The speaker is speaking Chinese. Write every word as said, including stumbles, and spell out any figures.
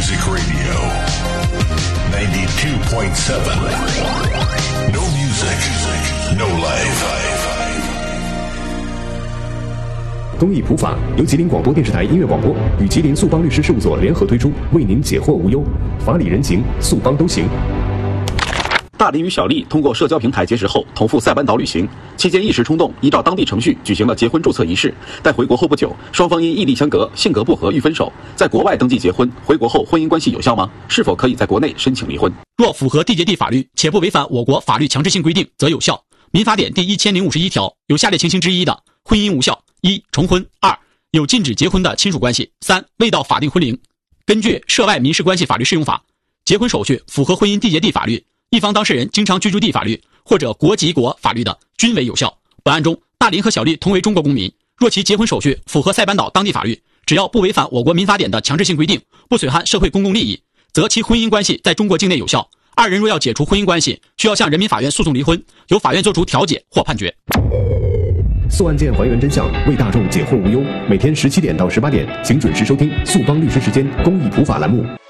Music Radio ninety-two point seven. No music, no life. 公益普法由吉林广播电视台音乐广播与吉林速邦律师事务所联合推出，为您解惑无忧，法理人情，速邦都行。 大林与小丽通过社交平台结识后，同赴塞班岛旅行，期间一时冲动，依照当地程序举行了结婚注册仪式。但回国后不久，双方因异地相隔、性格不合欲分手。在国外登记结婚，回国后婚姻关系有效吗？是否可以在国内申请离婚？ 若符合缔结地法律，且不违反我国法律强制性规定，则有效。民法典第一千零五十一条有下列情形之一的，婚姻无效：一、重婚；二、有禁止结婚的亲属关系；三、未到法定婚龄。根据《涉外民事关系法律适用法》，结婚手续符合婚姻缔结地法律，一方当事人经常居住地法律或者国籍国法律的，均为有效。本案中，大林和小丽同为中国公民，若其结婚手续符合塞班岛当地法律，只要不违反我国民法典的强制性规定，不损害社会公共利益，则其婚姻关系在中国境内有效。二人若要解除婚姻关系，需要向人民法院诉讼离婚，由法院作出调解或判决。 诉案件还原真相，为大众解惑无忧。每天十七点到十八点，请准时收听速邦律师时间公益普法栏目。